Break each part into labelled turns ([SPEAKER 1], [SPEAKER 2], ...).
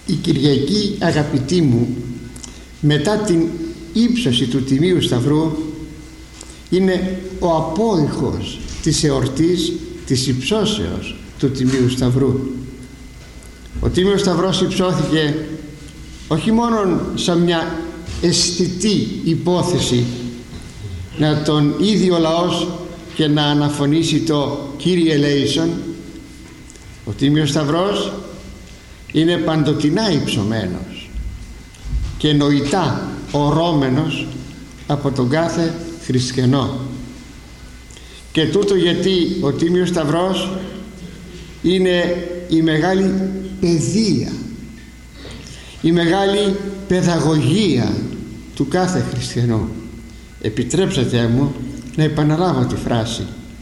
[SPEAKER 1] Η Κυριακή, αγαπητοί μου, μετά την ύψωση του Τιμίου Σταυρού, είναι ο απόϊχος της εορτής της υψώσεως του Τιμίου Σταυρού. Ο Τίμιος Σταυρός υψώθηκε όχι μόνο σαν μια αισθητή υπόθεση να τον ίδιο ο λαός και να αναφωνήσει το Κύριε ελέησον. Ο Τίμιος Σταυρός είναι παντοτινά υψωμένος και νοητά ορώμενος από τον κάθε χριστιανό. Και τούτο γιατί ο Τίμιος Σταυρός είναι η μεγάλη παιδεία, η μεγάλη παιδαγωγία του κάθε χριστιανού. Επιτρέψατε μου να επαναλάβω τη φράση.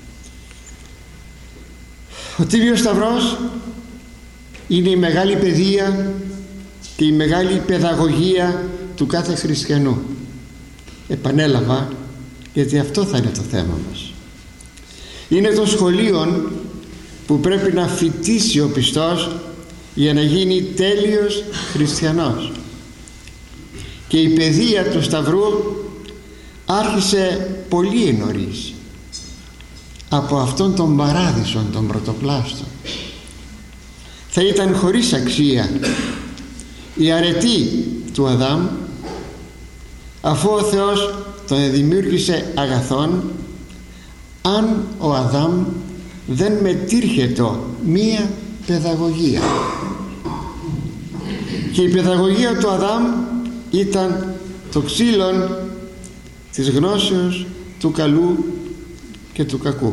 [SPEAKER 1] Ο Τίμιος Σταυρός είναι η μεγάλη παιδεία και η μεγάλη παιδαγωγία του κάθε χριστιανού. Επανέλαβα, γιατί αυτό θα είναι το θέμα μας. Είναι το σχολείο που πρέπει να φοιτήσει ο πιστός για να γίνει τέλειος χριστιανός. Και η παιδεία του Σταυρού άρχισε πολύ νωρίς, από αυτόν τον παράδεισον των πρωτοπλάστων. Θα ήταν χωρίς αξία η αρετή του Αδάμ, αφού ο Θεός τον δημιούργησε αγαθόν, αν ο Αδάμ δεν μετήρχετο μία παιδαγωγία. Και η παιδαγωγία του Αδάμ ήταν το ξύλον της γνώσεως του καλού και του κακού.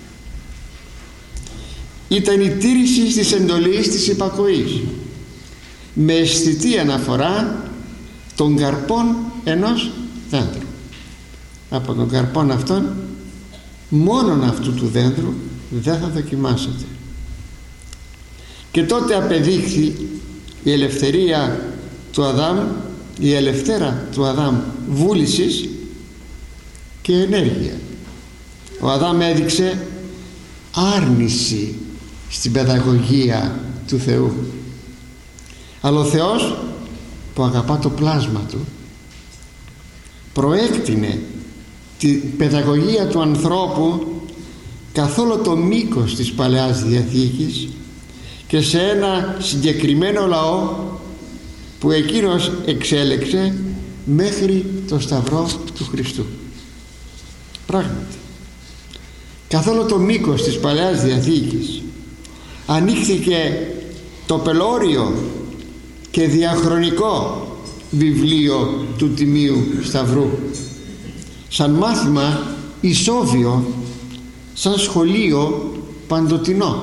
[SPEAKER 1] Ήταν η τήρηση της εντολής της υπακοής με αισθητή αναφορά των καρπών ενός δέντρου. Από τον καρπόν αυτόν, μόνον αυτού του δέντρου, δεν θα δοκιμάσετε. Και τότε απεδείχθη η ελευθερία του Αδάμ, η ελευθέρα του Αδάμ βούλησης και ενέργεια. Ο Αδάμ έδειξε άρνηση στην παιδαγωγία του Θεού, αλλά ο Θεός που αγαπά το πλάσμα του προέκτηνε την παιδαγωγία του ανθρώπου καθ' όλο το μήκος της Παλαιάς Διαθήκης και σε ένα συγκεκριμένο λαό που εκείνος εξέλεξε μέχρι το Σταυρό του Χριστού. Πράγματι, καθ' όλο το μήκος της Παλαιάς Διαθήκης ανοίχθηκε το πελώριο και διαχρονικό βιβλίο του Τιμίου Σταυρού, σαν μάθημα ισόβιο, σαν σχολείο παντοτινό.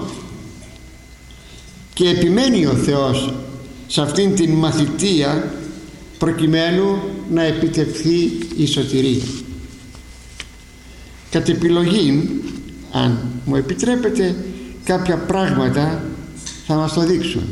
[SPEAKER 1] Και επιμένει ο Θεός σε αυτήν την μαθητεία προκειμένου να επιτευχθεί η σωτηρία. Κατ' επιλογή, αν μου επιτρέπετε, κάποια πράγματα θα μας το δείξουν.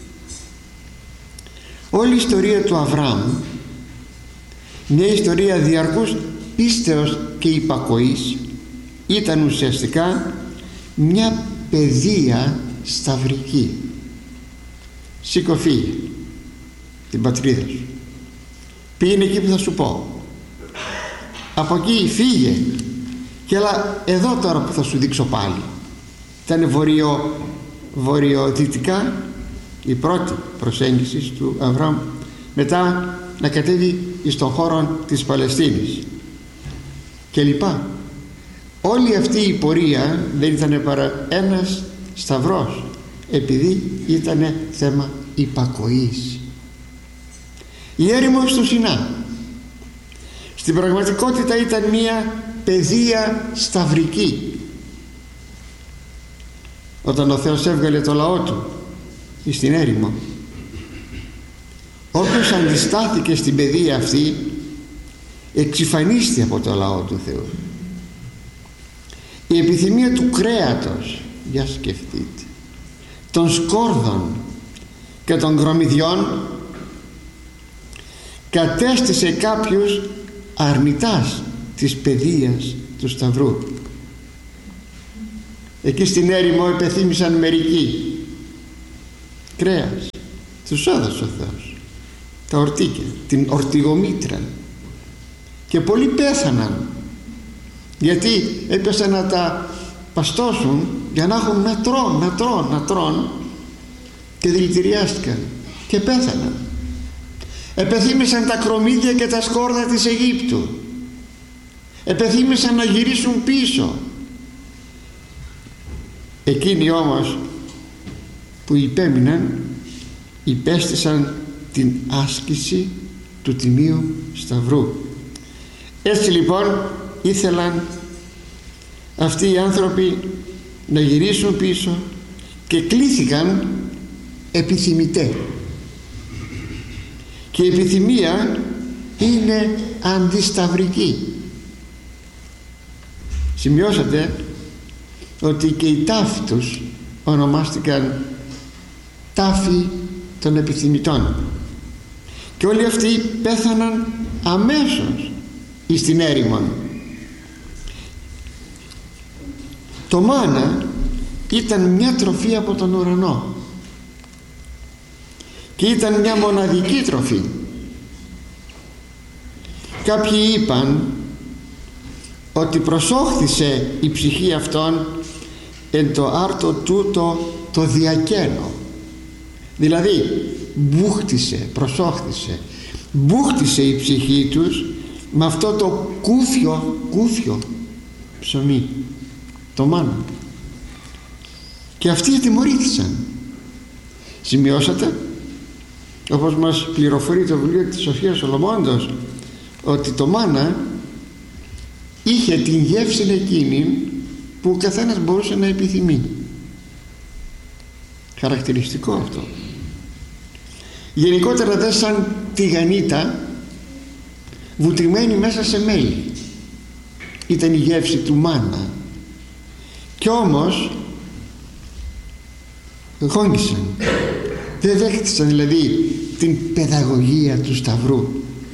[SPEAKER 1] Όλη η ιστορία του Αβραάμ, μια ιστορία διαρκούς πίστεως και υπακοής, ήταν ουσιαστικά μια παιδεία σταυρική. Σήκω, φύγε την πατρίδα σου, πήγαινε εκεί που θα σου πω, από εκεί φύγε και έλα εδώ τώρα που θα σου δείξω πάλι. Ήταν βορειοδυτικά η πρώτη προσέγγιση του Αβραάμ, μετά να κατέβει στον χώρο της Παλαιστίνης και λοιπά. Όλη αυτή η πορεία δεν ήταν παρά ένας σταυρός, επειδή ήταν θέμα υπακοής. Η έρημος του Σινά στην πραγματικότητα ήταν μια παιδεία σταυρική. Όταν ο Θεός έβγαλε το λαό του στην έρημο, όποιος αντιστάθηκε στην παιδεία αυτή εξυφανίστη από το λαό του Θεού. Η επιθυμία του κρέατος, για σκεφτείτε, των σκόρδων και των γκρομιδιών κατέστησε κάποιους αρνητάς της παιδείας του Σταυρού. Εκεί στην έρημο επεθύμησαν μερικοί κρέας, τους έδωσε ο Θεός τα ορτίκια, την ορτιγομήτρα, και πολλοί πέθαναν γιατί έπεσαν να τα παστώσουν για να έχουν να τρώνε και δηλητηριάστηκαν και πέθαναν. Επεθύμησαν τα κρομμύδια και τα σκόρδα της Αιγύπτου, επεθύμησαν να γυρίσουν πίσω. Εκείνοι όμως που υπέμειναν υπέστησαν την άσκηση του Τιμίου Σταυρού. Έτσι λοιπόν ήθελαν αυτοί οι άνθρωποι να γυρίσουν πίσω και κλήθηκαν επιθυμητέ, και η επιθυμία είναι αντισταυρική. Σημειώσατε ότι και οι τάφοι τους ονομάστηκαν τάφοι των επιθυμητών, και όλοι αυτοί πέθαναν αμέσως εις την έρημον. Το μάνα ήταν μια τροφή από τον ουρανό και ήταν μια μοναδική τροφή. Κάποιοι είπαν ότι προσώχθησε η ψυχή αυτών εν το άρτο τούτο το διακαίνο, δηλαδή μπούχτισε η ψυχή τους με αυτό το κούφιο ψωμί, το μάνα, και αυτοί τιμωρήθησαν. Σημειώσατε, όπως μας πληροφορεί το βιβλίο της Σοφίας Σολομώντος, ότι το μάνα είχε την γεύση εκείνη που ο καθένας μπορούσε να επιθυμεί. Χαρακτηριστικό αυτό. Γενικότερα δεν σαν τηγανίτα βουτυγμένη μέσα σε μέλι ήταν η γεύση του μάνα, κι όμως γόγγισαν, δεν δέχτησαν δηλαδή την παιδαγωγία του Σταυρού.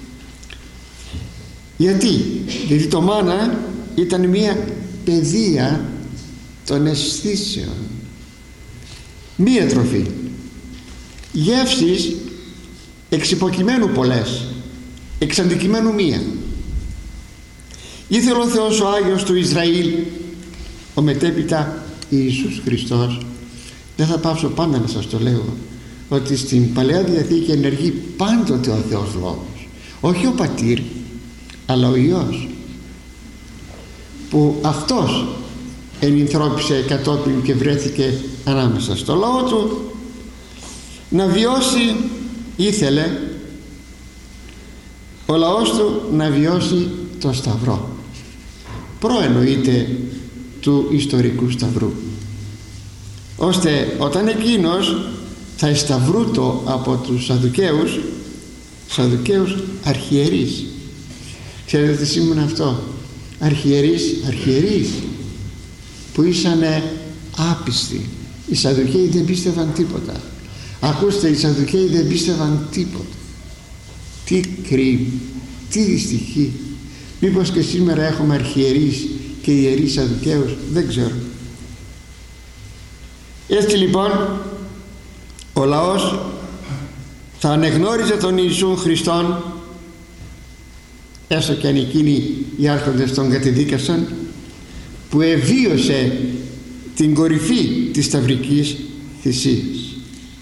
[SPEAKER 1] Γιατί το μάνα ήταν μια παιδεία των αισθήσεων, μία τροφή, γεύσεις εξυποκειμένου πολλές, εξ αντικειμένου μία. Ήθελε ο Θεός ο Άγιος του Ισραήλ, ο μετέπειτα Ιησούς Χριστός. Δεν θα πάψω πάντα να σας το λέω, ότι στην Παλαιά Διαθήκη ενεργεί πάντοτε ο Θεός Λόγος, όχι ο Πατήρ αλλά ο Υιός, που αυτός ενυνθρώπισε κατόπιν και βρέθηκε ανάμεσα στο λαό του να βιώσει. Ήθελε ο λαός του να βιώσει το Σταυρό, προεννοείται του ιστορικού Σταυρού, ώστε όταν εκείνος θα εσταυρούτο από τους Σαδουκαίους αρχιερείς. Ξέρετε τι σήμαινε αυτό? Αρχιερείς που ήσανε άπιστοι. Οι Σαδουκαίοι δεν πίστευαν τίποτα. Ακούστε, οι Σαδουκαίοι δεν πίστευαν τίποτα. Τι κρίμα, τι δυστυχή. Μήπως και σήμερα έχουμε αρχιερείς και ιερείς Σαδουκαίους? Δεν ξέρω. Έτσι λοιπόν ο λαός θα ανεγνώριζε τον Ιησούν Χριστόν, έστω και αν εκείνοι οι άρχοντες τον κατεδίκασαν, που εβίωσε την κορυφή της σταυρικής θυσίας.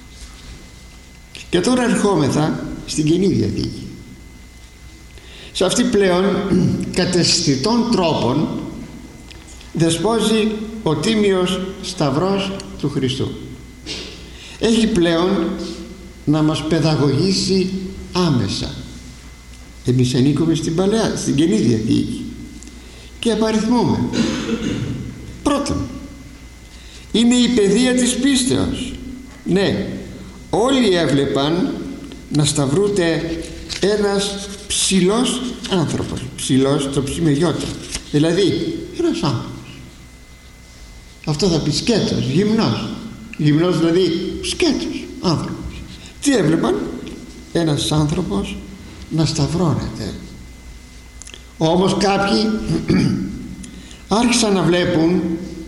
[SPEAKER 1] Και τώρα ερχόμεθα στην Καινή Διαθήκη. Σε αυτή πλέον καταισθητών τρόπων δεσπόζει ο Τίμιος Σταυρός του Χριστού. Έχει πλέον να μας παιδαγωγήσει άμεσα. Εμείς ανήκουμε στην Καινή Διαθήκη και απαριθμούμε. Πρώτον, είναι η παιδεία της πίστεως. Ναι, όλοι έβλεπαν να σταυρούται ένας ψηλός άνθρωπος, ψηλός το ψι με γιώτα, δηλαδή ένας άνθρωπος. Αυτό θα πει σκέτος, γυμνός δηλαδή σκέτος άνθρωπος. Τι έβλεπαν? Ένας άνθρωπος να σταυρώνεται. Όμως κάποιοι άρχισαν να βλέπουν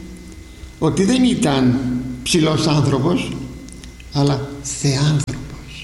[SPEAKER 1] ότι δεν ήταν ψηλός άνθρωπος αλλά θεάνθρωπος.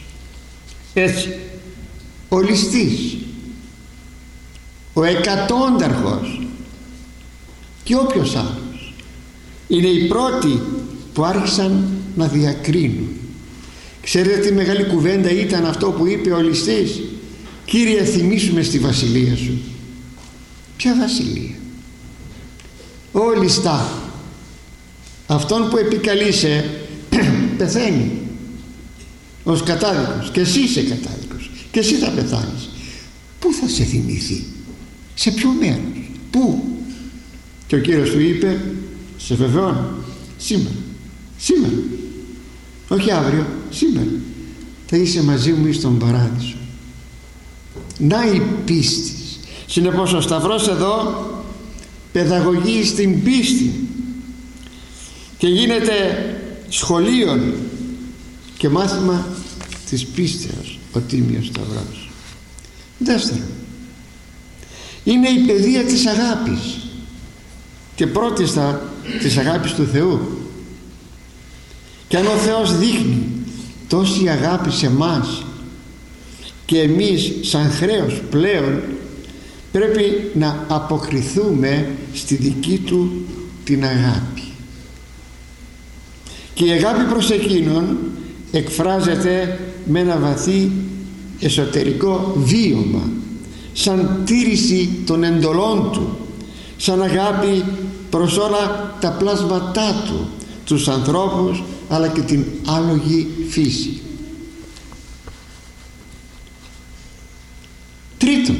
[SPEAKER 1] Έτσι, ο ληστής, ο εκατόνταρχος και όποιος άλλος είναι οι πρώτοι που άρχισαν να διακρίνουν. Ξέρετε τι μεγάλη κουβέντα ήταν αυτό που είπε ο ληστής? Κύριε, θυμίσουμε στη βασιλεία σου. Ποια βασιλεία? Ω ληστά, αυτόν που επικαλείσαι πεθαίνει ως κατάδικος, και εσύ είσαι κατάδικος, και εσύ θα πεθάνεις. Πού θα σε θυμηθεί? Σε ποιο μέρος? Πού? Και ο Κύριος του είπε, σε βεβαιώνω, σήμερα, όχι αύριο, σήμερα θα είσαι μαζί μου στον παράδεισο. Να η πίστη. Συνεπώς ο Σταυρός εδώ παιδαγωγεί στην πίστη και γίνεται σχολείο και μάθημα της πίστεως ο Τίμιος Σταυρός. Δεύτερον, είναι η παιδεία της αγάπης και πρώτιστα της αγάπης του Θεού. Και αν ο Θεός δείχνει τόση αγάπη σε μας και εμείς σαν χρέος πλέον πρέπει να αποκριθούμε στη δική του την αγάπη. Και η αγάπη προς εκείνον εκφράζεται με ένα βαθύ εσωτερικό βίωμα, σαν τήρηση των εντολών του, σαν αγάπη προς όλα τα πλάσματά του, τους ανθρώπους αλλά και την άλογη φύση. Τρίτον,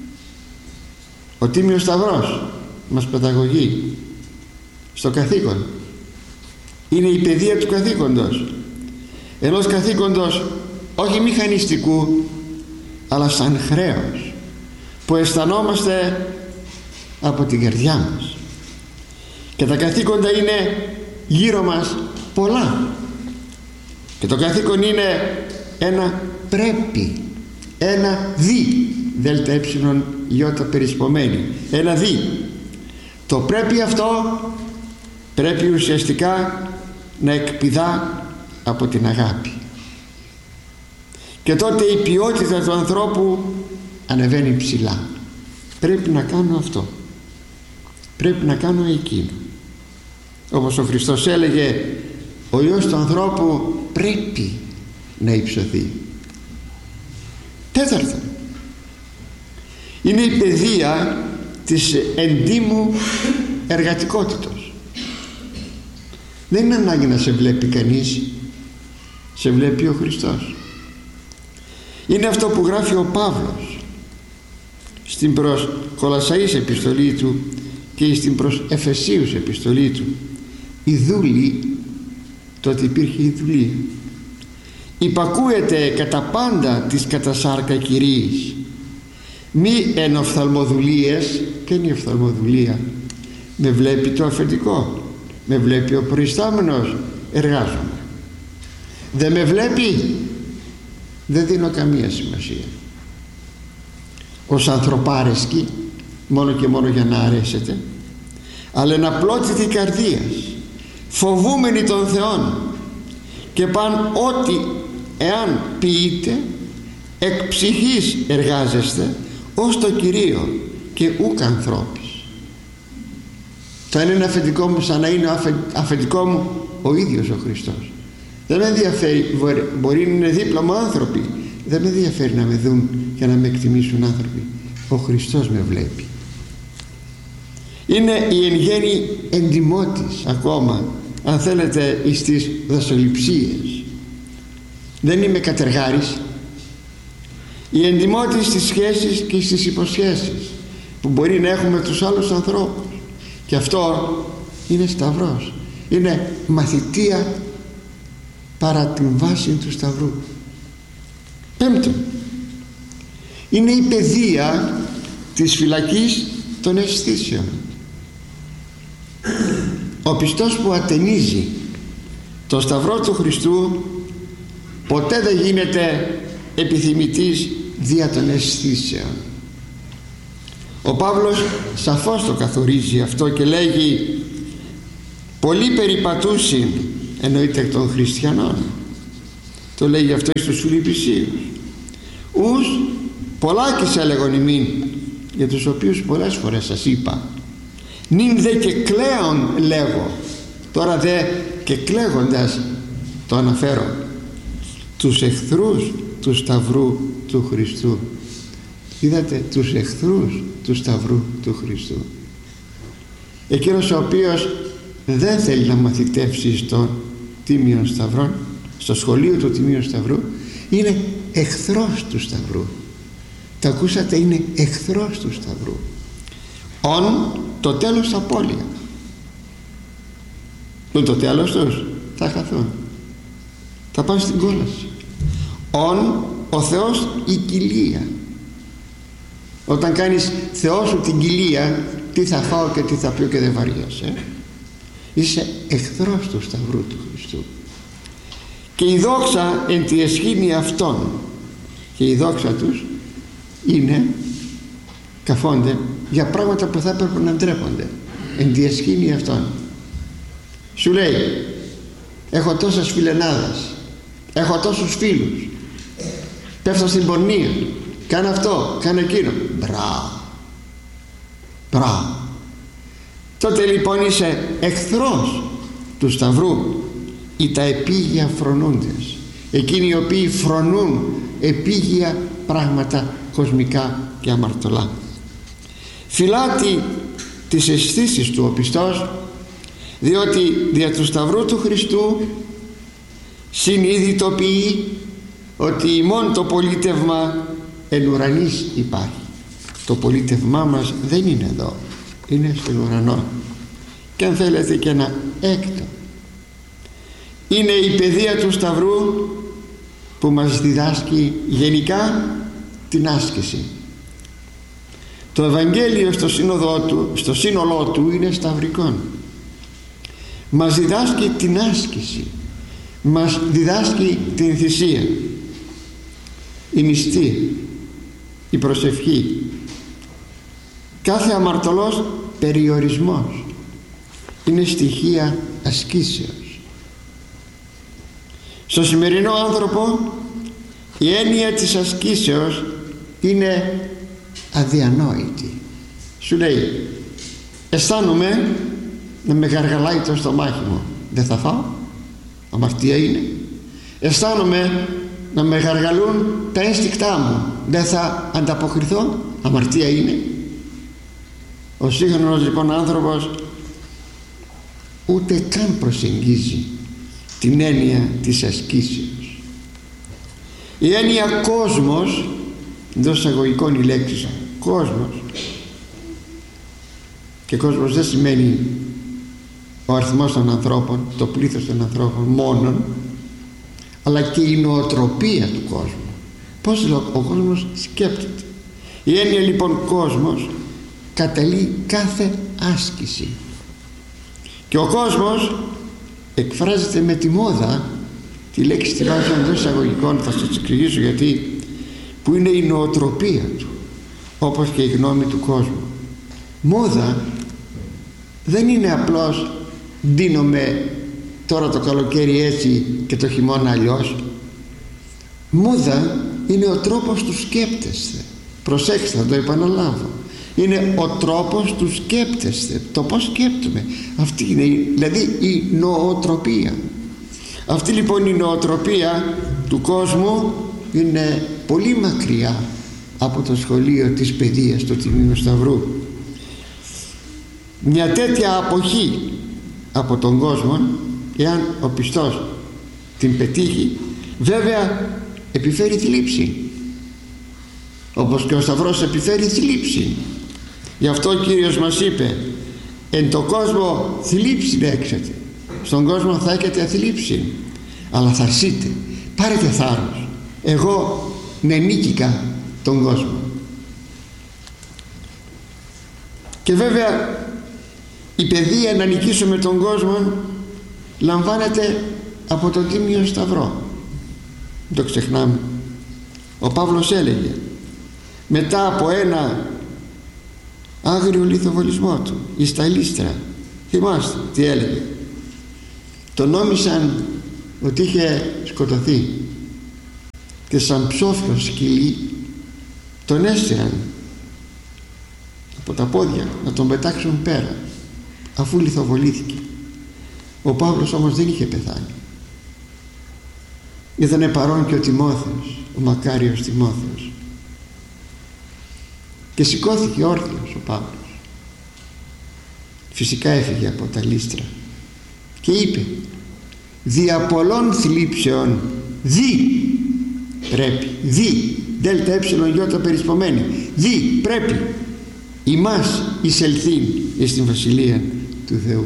[SPEAKER 1] ο Τίμιος Σταυρός μας παιδαγωγεί στο καθήκον. Είναι η παιδεία του καθήκοντος, ενός καθήκοντος όχι μηχανιστικού αλλά σαν χρέος που αισθανόμαστε από την καρδιά μας. Και τα καθήκοντα είναι γύρω μας πολλά και το καθήκον είναι ένα πρέπει, ένα δι, δέλτα έψιλον ιώτα περισπομένη, ένα δι. Το πρέπει αυτό πρέπει ουσιαστικά να εκπηδά από την αγάπη, και τότε η ποιότητα του ανθρώπου ανεβαίνει ψηλά. Πρέπει να κάνω αυτό, πρέπει να κάνω εκείνο. Όπως ο Χριστός έλεγε, ο Υιός του ανθρώπου πρέπει να υψωθεί. Τέταρτον, είναι η παιδεία της εντύμου εργατικότητος. Δεν είναι ανάγκη να σε βλέπει κανείς, σε βλέπει ο Χριστός. Είναι αυτό που γράφει ο Παύλος στην προς Κολασσαείς επιστολή του και στην προς Εφεσίους επιστολή του. Η δούλη, τότε υπήρχε η δουλεία, υπακούεται κατά πάντα της κατά σάρκα κυρίης, μη εν οφθαλμοδουλίες. Και είναι η οφθαλμοδουλία? Με βλέπει το αφεντικό, με βλέπει ο προϊστάμενος, εργάζομαι. Δεν με βλέπει, δεν δίνω καμία σημασία. Ως ανθρωπάρεσκοι, μόνο και μόνο για να αρέσετε, αλλά εν απλότητη καρδίας, φοβούμενοι των Θεών, και παν ότι εάν ποιείτε εκ ψυχής εργάζεστε ως το Κυρίο και ούκ ανθρώπης. Θα είναι ένα αφεντικό μου σαν να είναι αφεντικό μου ο ίδιος ο Χριστός. Δεν με ενδιαφέρει, μπορεί να είναι δίπλα μου άνθρωποι, δεν με ενδιαφέρει να με δουν και να με εκτιμήσουν άνθρωποι. Ο Χριστός με βλέπει. Είναι η εν γέννη εντιμότης ακόμα, αν θέλετε, εις τις δασοληψίες. Δεν είμαι κατεργάρης. Η εντιμότης στις σχέσεις και στις υποσχέσεις που μπορεί να έχουμε τους άλλους ανθρώπους, και αυτό είναι σταυρός, είναι μαθητεία παρά την βάση του σταυρού. Πέμπτον, είναι η παιδεία της φυλακής των αισθήσεων. Ο πιστός που ατενίζει το σταυρό του Χριστού ποτέ δεν γίνεται επιθυμητής δια των αισθήσεων. Ο Παύλος σαφώς το καθορίζει αυτό και λέγει, πολλοί περιπατούσιν, εννοείται εκ των χριστιανών, το λέγει αυτό στους Φιλιππισίους, ους πολλάκις έλεγον ημίν, για τους οποίους πολλές φορές σας είπα, νυν δε και κλαίον λέγω. Τώρα δε και κλαίγοντας το αναφέρω, τους εχθρούς του Σταυρού του Χριστού. Είδατε, τους εχθρούς του Σταυρού του Χριστού. Εκείνος ο οποίος δεν θέλει να μαθητεύσει στο Τίμιον Σταυρών, στο σχολείο του Τιμίων Σταυρού, είναι εχθρός του Σταυρού. Τα ακούσατε, είναι εχθρός του Σταυρού. Το τέλος απώλεια. Το τέλος τους θα χαθούν, θα πάνε στην κόλαση. Ο Θεός η κοιλία. Όταν κάνεις Θεό σου την κοιλία, τι θα φάω και τι θα πιω και δεν βαριέσαι. Είσαι εχθρός του Σταυρού του Χριστού. Και η δόξα εν τη εσχήνη αυτών, και η δόξα τους είναι, καφώνται για πράγματα που θα έπρεπε να ντρέπονται. Εν τη εσχήνη αυτών. Σου λέει, έχω τόσες φιλενάδες, έχω τόσους φίλους, πέφτω στην πορνεία, κάνε αυτό, κάνε εκείνο. Μπράβο. Τότε λοιπόν είσαι εχθρός του Σταυρού. Ή τα επίγεια φρονούντες, εκείνοι οι οποίοι φρονούν επίγεια πράγματα κοσμικά και αμαρτωλά. Φυλάτει τις αισθήσεις του ο πιστός, διότι δια του Σταυρού του Χριστού συνειδητοποιεί ότι ημών το πολίτευμα εν ουρανής υπάρχει. Το πολίτευμά μας δεν είναι εδώ, είναι στον ουρανό. Και αν θέλετε και ένα έκτο, είναι η παιδεία του Σταυρού που μας διδάσκει γενικά την άσκηση. Το Ευαγγέλιο στο σύνολό του είναι σταυρικόν. Μας διδάσκει την άσκηση, μας διδάσκει την θυσία, η νηστεία, η προσευχή. Κάθε αμαρτωλός περιορισμός είναι στοιχεία ασκήσεως. Στο σημερινό άνθρωπο η έννοια της ασκήσεως είναι αδιανόητη. Σου λέει, αισθάνομαι να με γαργαλάει το στομάχι μου, δεν θα φάω, αμαρτία είναι. Αισθάνομαι να με γαργαλούν τα ένστικτά μου, δεν θα ανταποκριθώ, αμαρτία είναι. Ο σύγχρονος λοιπόν άνθρωπος ούτε καν προσεγγίζει την έννοια της ασκήσεως. Η έννοια κόσμος, εντός εισαγωγικών η λέξη κόσμος, και κόσμος δεν σημαίνει ο αριθμός των ανθρώπων, το πλήθος των ανθρώπων μόνον, αλλά και η νοοτροπία του κόσμου, πώς ο κόσμος σκέπτεται. Η έννοια λοιπόν κόσμος καταλύει κάθε άσκηση, και ο κόσμος εκφράζεται με τη μόδα, τη λέξη τη βάζω εντός εισαγωγικών, θα σας εξηγήσω γιατί, που είναι η νοοτροπία του, όπως και η γνώμη του κόσμου. Μόδα δεν είναι απλώς ντύνομαι τώρα το καλοκαίρι έτσι και το χειμώνα αλλιώς. Μόδα είναι ο τρόπος του σκέπτεστε. Προσέξτε, θα το επαναλάβω. Είναι ο τρόπος του σκέπτεστε, το πώς σκέπτομαι. Αυτή είναι δηλαδή η νοοτροπία. Αυτή λοιπόν η νοοτροπία του κόσμου είναι πολύ μακριά από το σχολείο της παιδείας του Τιμίου Σταυρού. Μια τέτοια αποχή από τον κόσμο, εάν ο πιστός την πετύχει, βέβαια επιφέρει θλίψη, όπως και ο Σταυρός επιφέρει θλίψη. Γι' αυτό ο Κύριος μας είπε, εν το κόσμο θλίψη έξετε, στον κόσμο θα έχετε θλίψη, αλλά θα αρσείτε, πάρετε θάρρος, εγώ νίκηκα τον κόσμο. Και βέβαια η παιδεία να νικήσουμε τον κόσμο λαμβάνεται από τον Τίμιο Σταυρό. Δεν το ξεχνάμε. Ο Παύλος έλεγε, μετά από ένα άγριο λιθοβολισμό του εις τα Λύστρα, θυμάστε τι έλεγε, τον νόμισαν ότι είχε σκοτωθεί, και σαν ψόφιο σκυλί τον έσυραν από τα πόδια να τον πετάξουν πέρα, αφού λιθοβολήθηκε. Ο Παύλος όμως δεν είχε πεθάνει. Ήτανε παρόν και ο Τιμόθεος, ο μακάριος Τιμόθεος, και σηκώθηκε όρθιος ο Παύλος. Φυσικά έφυγε από τα Λύστρα και είπε: δια πολλών θλίψεων πρέπει, δέλτα έψιλον γιώτα περισπομένη, πρέπει ημάς εισελθήν εις την Βασιλεία του Θεού.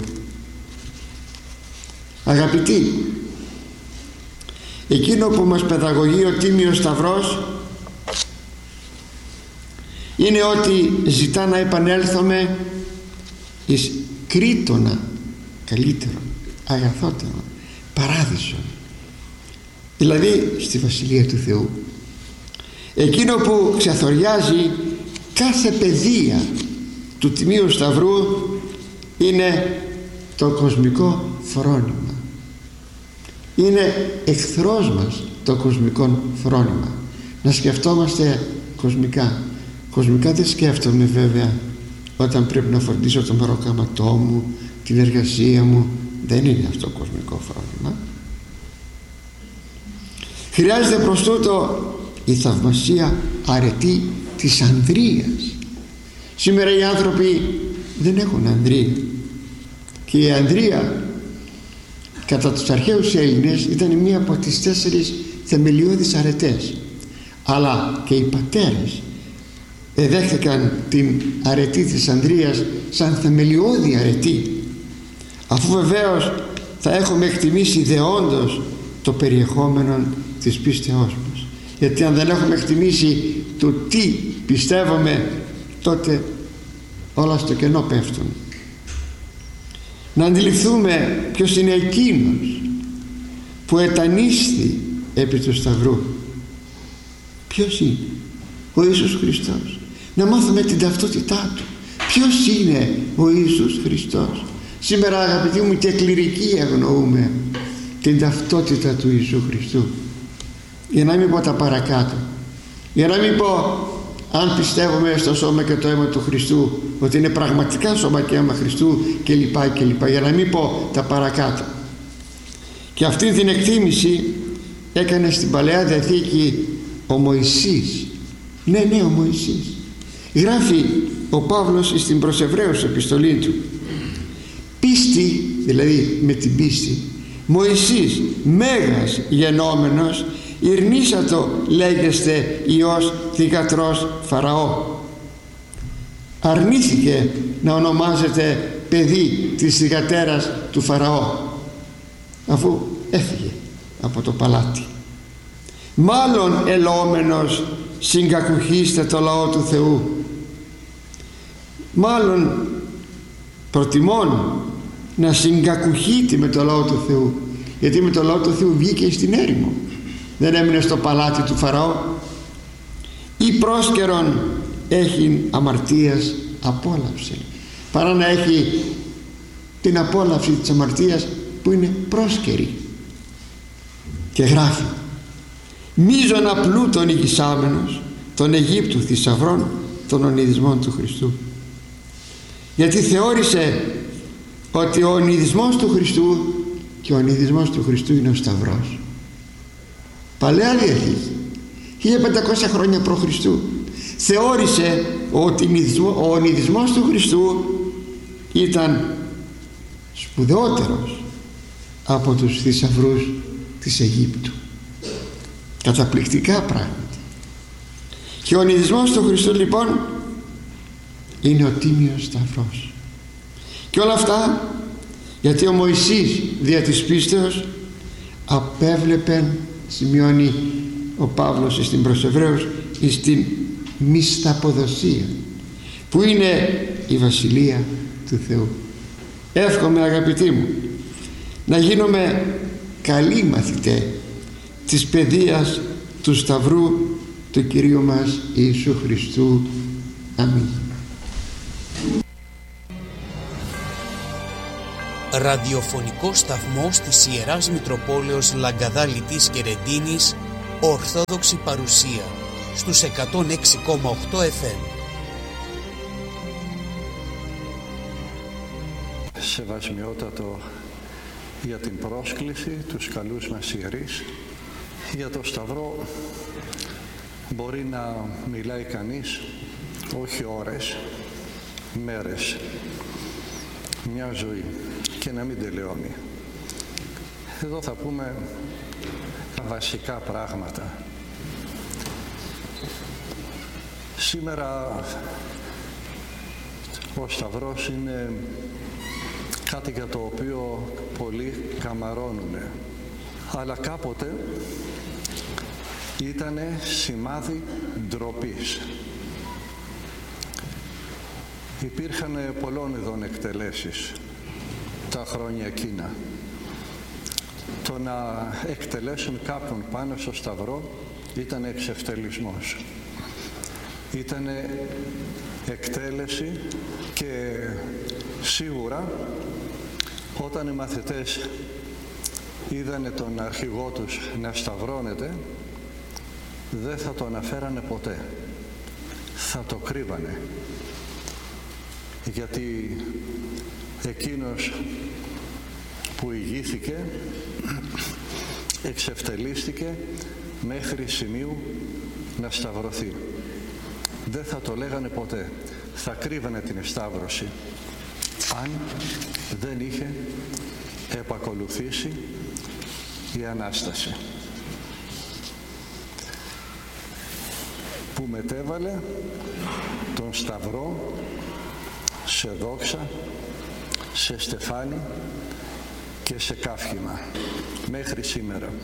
[SPEAKER 1] Αγαπητοί, εκείνο που μας παιδαγωγεί ο Τίμιος Σταυρός είναι ότι ζητά να επανέλθουμε εις κρήτονα καλύτερο, αγαθότερο, παράδεισο, δηλαδή στη Βασιλεία του Θεού. Εκείνο που ξεθοριάζει κάθε παιδεία του Τιμίου Σταυρού είναι το κοσμικό φρόνημα. Είναι εχθρός μας το κοσμικό φρόνημα, να σκεφτόμαστε κοσμικά. Κοσμικά δεν σκέφτομαι βέβαια όταν πρέπει να φροντίσω το μεροκάματό μου, την εργασία μου. Δεν είναι αυτό κοσμικό φρόνημα. Χρειάζεται προς τούτο η θαυμασία αρετή της ανδρείας. Σήμερα οι άνθρωποι δεν έχουν ανδρεία, και η ανδρεία κατά τους αρχαίους Έλληνες ήταν μία από τις 4 θεμελιώδεις αρετές, αλλά και οι πατέρες εδέχθηκαν την αρετή της ανδρείας σαν θεμελιώδη αρετή, αφού βεβαίως θα έχουμε εκτιμήσει δεόντως το περιεχόμενο της πίστεώς μας. Γιατί αν δεν έχουμε εκτιμήσει το τι πιστεύουμε, τότε όλα στο κενό πέφτουν. Να αντιληφθούμε ποιος είναι εκείνος που ετανίσθη επί του Σταυρού. Ποιος είναι? Ο Ιησούς Χριστός. Να μάθουμε την ταυτότητά του. Ποιος είναι ο Ιησούς Χριστός? Σήμερα, αγαπητοί μου, και κληρικοί αγνοούμε την ταυτότητα του Ιησού Χριστού. Για να μην πω τα παρακάτω, για να μην πω αν πιστεύουμε στο σώμα και το αίμα του Χριστού ότι είναι πραγματικά σώμα και αίμα Χριστού κλπ, για να μην πω τα παρακάτω. Και αυτή την εκτίμηση έκανε στην Παλαιά Διαθήκη ο Μωυσής. Ναι, ο Μωυσής. Γράφει ο Παύλος στην προς Εβραίους επιστολή του: πίστη, δηλαδή με την πίστη, Μωυσής μέγας γενόμενος ηρνήσατο λέγεστε Υιός θυγατρός Φαραώ. Αρνήθηκε να ονομάζεται παιδί της θυγατέρας του Φαραώ, αφού έφυγε από το παλάτι. Μάλλον ελόμενος συγκακουχείστε το λαό του Θεού. Μάλλον προτιμών να συγκακουχείται με το λαό του Θεού, γιατί με το λαό του Θεού βγήκε στην έρημο, δεν έμεινε στο παλάτι του Φαραώ. Ή πρόσκαιρον έχει αμαρτίας απόλαυση, παρά να έχει την απόλαυση της αμαρτίας που είναι πρόσκαιρη. Και γράφει: μείζωνα πλούτον ηγισάμενος των Αιγύπτου θησαυρών των ονειδισμών του Χριστού. Γιατί θεώρησε ότι ο ονειδισμός του Χριστού και ο ονειδισμός του Χριστού είναι ο Σταυρός. Παλαιά Διαθήκη, 1500 χρόνια π.Χ. θεώρησε ότι ο ονειδισμός του Χριστού ήταν σπουδαιότερος από τους θησαυρούς της Αιγύπτου. Καταπληκτικά πράγματα. Και ο ονειδισμός του Χριστού λοιπόν είναι ο Τίμιος Σταυρός. Και όλα αυτά γιατί ο Μωυσής δια της πίστεως απέβλεπε, σημειώνει ο Παύλος στην προς Εβραίους, στην μισθαποδοσία που είναι η Βασιλεία του Θεού. Εύχομαι, αγαπητοί μου, να γίνουμε καλοί μαθητές της παιδείας του Σταυρού του Κυρίου μας Ιησού Χριστού. Αμήν.
[SPEAKER 2] Ραδιοφωνικός σταθμός της Ιεράς Μητροπόλεως Λαγκαδά Λιτής και Ρεντίνης Ορθόδοξη παρουσία στους 106,8 FM.
[SPEAKER 3] Σεβασμιότατο για την πρόσκληση, τους καλούς μας ιερείς. Για το Σταυρό μπορεί να μιλάει κανείς όχι ώρες, μέρες, μια ζωή και να μην τελειώνει. Εδώ θα πούμε τα βασικά πράγματα. Σήμερα ο Σταυρός είναι κάτι για το οποίο πολλοί καμαρώνουν, αλλά κάποτε ήτανε σημάδι ντροπής. Υπήρχαν πολλών ειδών εκτελέσεις τα χρόνια εκείνα. Το να εκτελέσουν κάποιον πάνω στο Σταυρό ήταν εξευτελισμός. Ήταν εκτέλεση και σίγουρα όταν οι μαθητές είδανε τον αρχηγό τους να σταυρώνεται, δεν θα το αναφέρανε ποτέ. Θα το κρύβανε. Γιατί εκείνος που ηγήθηκε εξευτελίστηκε μέχρι σημείου να σταυρωθεί. Δεν θα το λέγανε ποτέ. Θα κρύβανε την σταύρωση αν δεν είχε επακολουθήσει η Ανάσταση που μετέβαλε τον Σταυρό σε δόξα, σε στεφάνι και σε καύχημα μέχρι σήμερα.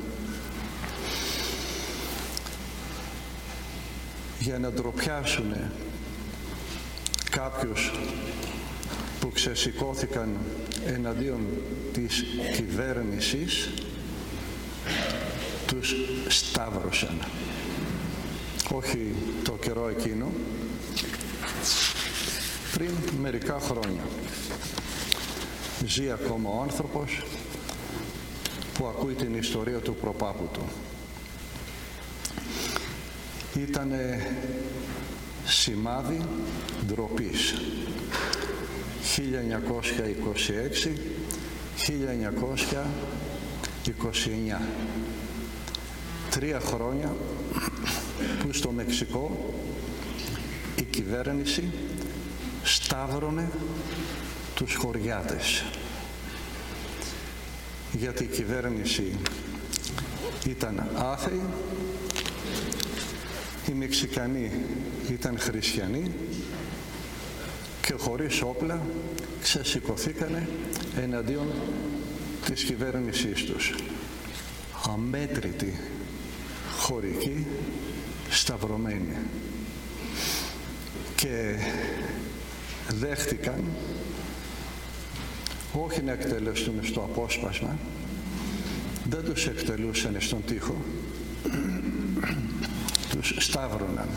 [SPEAKER 3] Για να ντροπιάσουν κάποιους που ξεσηκώθηκαν εναντίον της κυβέρνησης, τους σταύρωσαν. Όχι το καιρό εκείνο, πριν μερικά χρόνια. Ζει ακόμα ο άνθρωπος που ακούει την ιστορία του προπάπου του. Ήτανε σημάδι ντροπής. 1926-1929. 3 χρόνια που στο Μεξικό η κυβέρνηση σταύρωνε τους χωριάτες. Γιατί η κυβέρνηση ήταν άθεη, οι Μεξικανοί ήταν χριστιανοί και χωρίς όπλα ξεσηκωθήκανε εναντίον της κυβέρνησής τους. Αμέτρητοι χωρικοί σταυρωμένοι. Και δέχτηκαν όχι να εκτελέσουν στο απόσπασμα, δεν τους εκτελούσαν στον τοίχο, τους σταύρωναν.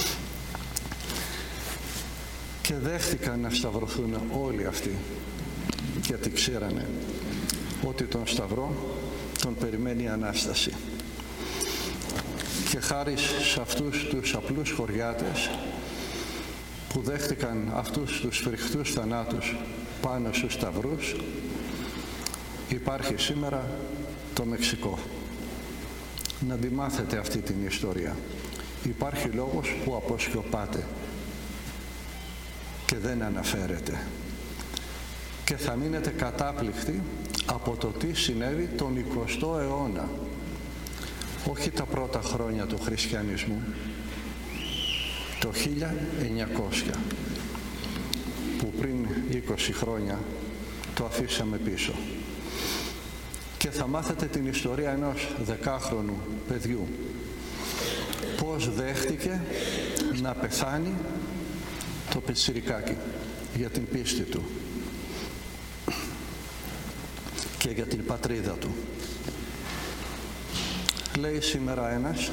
[SPEAKER 3] Και δέχτηκαν να σταυρωθούν όλοι αυτοί, γιατί ξέρανε ότι τον Σταυρό τον περιμένει η Ανάσταση. Και χάρη σε αυτούς τους απλούς χωριάτες που δέχτηκαν αυτούς τους φρικτούς θανάτους πάνω στους σταυρούς, υπάρχει σήμερα το Μεξικό. Να τη μάθετε αυτή την ιστορία. Υπάρχει λόγος που αποσκοπάτε και δεν αναφέρεται. Και θα μείνετε κατάπληκτοι από το τι συνέβη τον 20ο αιώνα. Όχι τα πρώτα χρόνια του χριστιανισμού, το 1900, που πριν 20 χρόνια το αφήσαμε πίσω. Και θα μάθετε την ιστορία ενός 10χρονου παιδιού, πώς δέχτηκε να πεθάνει το πιτσιρικάκι για την πίστη του και για την πατρίδα του. Λέει σήμερα ένας,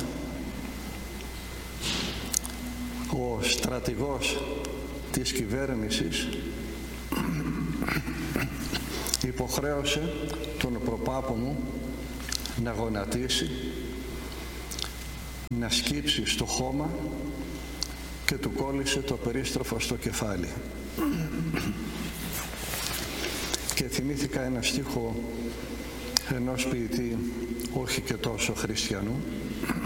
[SPEAKER 3] ο στρατηγός της κυβέρνησης υποχρέωσε τον προπάπο μου να γονατίσει να σκύψει στο χώμα και του κόλλησε το περίστροφο στο κεφάλι. Και θυμήθηκα ένα στίχο ενός ποιητή, όχι και τόσο χριστιανού,